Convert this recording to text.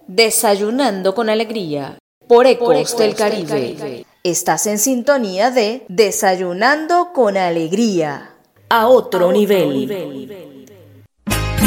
Desayunando con alegría, por Ecos del Caribe. Estás en sintonía de Desayunando con Alegría. A otro nivel.